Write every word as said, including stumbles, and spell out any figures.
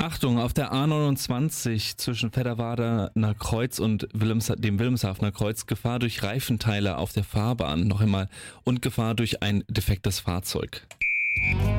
Achtung, auf der A neunundzwanzig zwischen Vetterwader Kreuz und Wilhelms, dem Wilhelmshavener Kreuz Gefahr durch Reifenteile auf der Fahrbahn. Noch einmal und Gefahr durch ein defektes Fahrzeug.